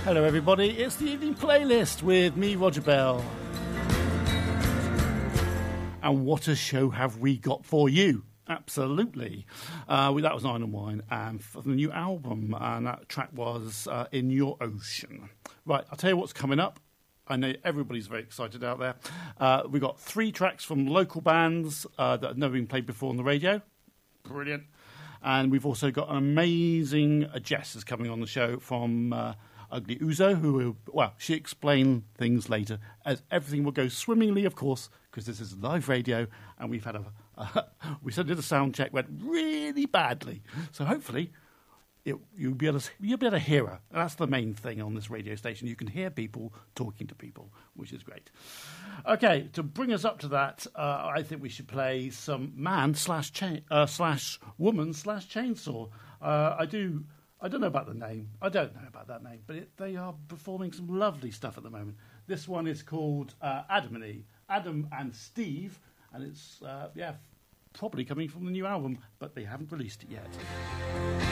Hello everybody, it's the evening playlist with me, Roger Bell. And what a show have we got for you? Absolutely. That was Iron and Wine and for the new album, and that track was In Your Ocean. Right, I'll tell you what's coming up. I know everybody's very excited out there. We've got 3 tracks from local bands that have never been played before on the radio. Brilliant. And we've also got an amazing Jess is coming on the show from Ugly Uzo, who will, well, she explain things later, as everything will go swimmingly, of course, because this is live radio, and we've had we did a sound check, went really badly. So hopefully you'll be able to hear her. And that's the main thing on this radio station. You can hear people talking to people, which is great. Okay, to bring us up to that, I think we should play some man slash woman slash chainsaw. I don't know about the name. I don't know about that name, but they are performing some lovely stuff at the moment. This one is called Adam and Steve, and it's probably coming from the new album, but they haven't released it yet.